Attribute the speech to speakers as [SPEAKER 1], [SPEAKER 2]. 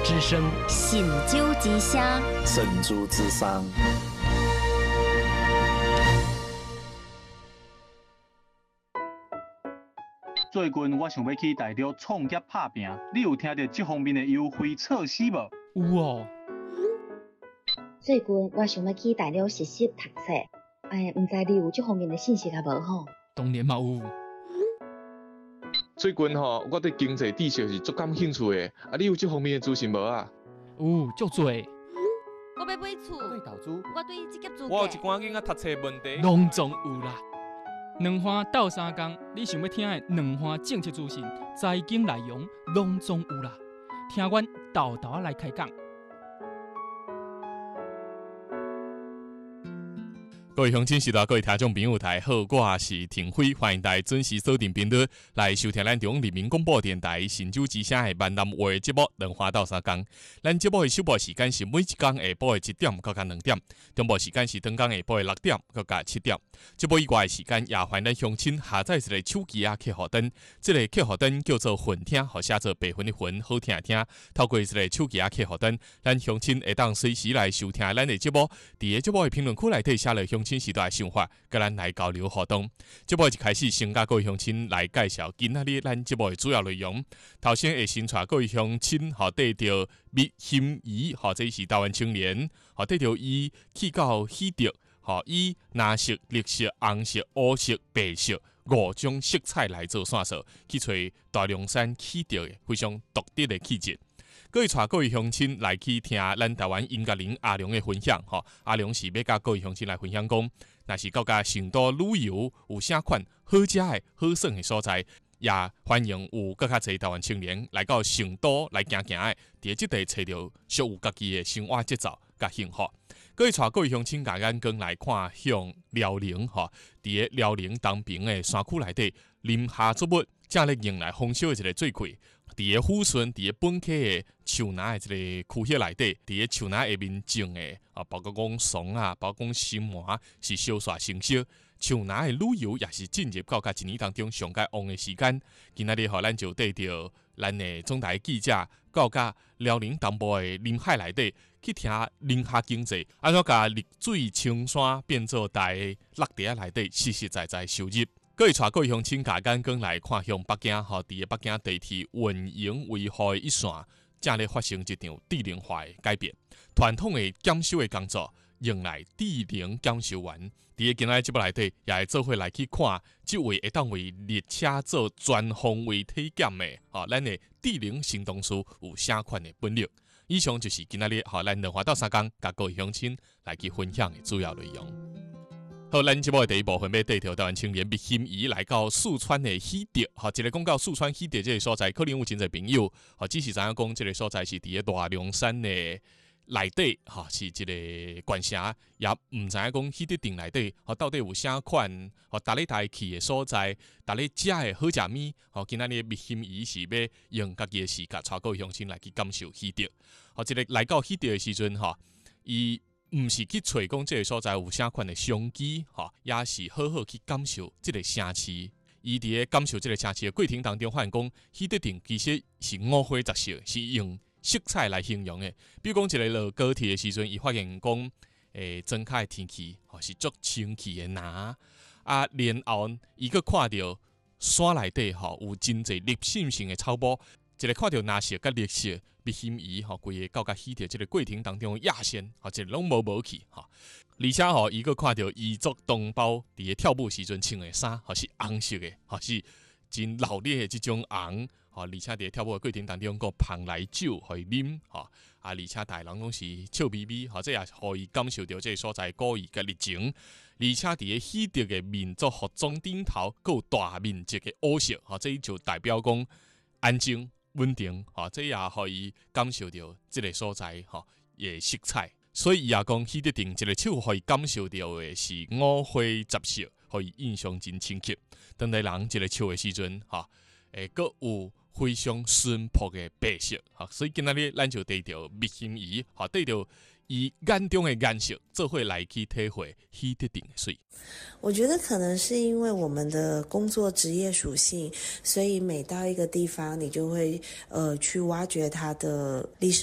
[SPEAKER 1] 之声，
[SPEAKER 2] 醒酒之声，
[SPEAKER 3] 神州之声。
[SPEAKER 4] 最近我想要去大陆创业打拼，你有听到这方面的优惠措施无？
[SPEAKER 5] 有哦。
[SPEAKER 6] 最近我想要去大陆实习读册，唔知你有这方面的信息啊无吼？
[SPEAKER 5] 当然嘛有。
[SPEAKER 7] 最近我对经济知识是足感兴趣的，你有这方面的资讯无啊？
[SPEAKER 5] 有，足多。
[SPEAKER 8] 我要买厝，
[SPEAKER 9] 对投资，
[SPEAKER 8] 我对这个资
[SPEAKER 9] 我有一寡囡仔读册问题，
[SPEAKER 5] 拢总有啦。两花斗三工，你想要听的两花政策资讯、财经内容，拢总有啦。听阮豆豆来开讲。
[SPEAKER 10] 各位乡亲时代，各位听众朋友，大家好，我是庭辉，欢迎大家准时锁定频率来收听咱中人民广播电台神州之声的闽南话节目《两花斗三工》。咱节目的首播时间是每一天下晡的1点到2点，中部时间是当天下晡的6点到7点。节目以外的时间，也欢迎咱乡亲下载一个手机啊客户端，这个客户端叫做混听，或写做白混的混，好听听。透过这个手机啊客户端，咱乡亲会当随时来收听咱的节目。伫个节目的评论区内底写了乡亲时代的想法，甲咱来交流互动。节目一开始，先甲各位乡亲来介绍今仔日咱节目的主要内容。头先会先带各位乡亲，得到蜜心仪，这是台湾青年，得到伊去到喜德，以蓝色、绿色、红色、乌色、白色5种色彩来做线索，去找大凉山喜德的非常独特的气质。各位带各位乡亲来去听咱台湾音乐人阿良的分享，阿良是要甲各位乡亲来分享讲，若是到甲成都旅游有啥款好食的好耍的所在，也欢迎有更较侪台湾青年来到成都来行行的，伫即地找到属有家己的生活节奏甲幸福。各位带各位乡亲甲眼光来看向辽宁，伫个辽宁东平的山区内底，林下作物正咧迎来丰收的一个水季。伫个富顺，伫个本溪的树林的一个区域内底，伫个树林下面种的包括讲松啊，包括讲心麻是小煞成熟。树林的旅游也是进入到一年当中上界旺的时间。今仔日咱就带着咱的总台记者，到甲辽宁东部的林海内底去听林下经济，安怎甲绿水青山变做大落地内底实实在在收入。各位带各位乡亲甲眼光来看向北京，伫个北京地铁运营维护的一线，正咧发生一场智能化的改变。传统的检修的工作，用来智能检修员。伫个今仔节目内底，也会做伙来去看，即位会当为列车做全方位体检的，咱的智能行动师有啥款的本领？以上就是今仔日咱两花斗三工，甲各位乡亲来去分享的主要内容。好，咱节目的第一部分要带着台湾青年毕心怡来到四川的喜德，一个讲到四川喜德这个所在，可能有真侪朋友，只是知影讲这个所在是伫个大凉山的内底，是一个县城，也唔知影讲喜德镇内底，到底有啥款，大家带去的所在，大家食的好食物，今仔日毕心怡是要用家己的时间，带各位乡亲来去感受喜德。一个来到喜德的时阵，伊毋是去找讲这个所在有啥款的商机，也是好好去感受这个城市。伊伫个感受这个城市的过程当中，发现讲喜德镇其实是五花十色，是用色彩来形容的。比如讲一个落高铁的时阵，伊发现讲，睁开的天气是足清气的蓝，然后伊佫看到山内底有真侪绿性性的草木。一个看到蓝色甲绿色，必心仪规个到甲喜着即个过程当中亚线，即个拢无去而且伊佫看到彝族同胞伫个跳舞时阵穿的衫，是红色的，是真热烈的即种红，而且伫跳舞的过程当中，佫捧来酒互伊啉，而且大人拢是笑眯眯，这也互伊感受到即个所在故意甲热情。而且伫个喜着的民族服装顶头，佫有大面积的乌色，这就代表讲安静。稳定，这也可以感受到这个所在的色彩，所以也讲喜德镇这个手可以感受到的是五花十色，可以印象真深刻。当地人这个手的时阵，佫有非常淳朴的白色，所以今仔日咱就带着蜜心仪，带着以眼中的颜色，做伙来去体会喜德镇的水。
[SPEAKER 11] 我觉得可能是因为我们的工作职业属性，所以每到一个地方，你就会去挖掘它的历史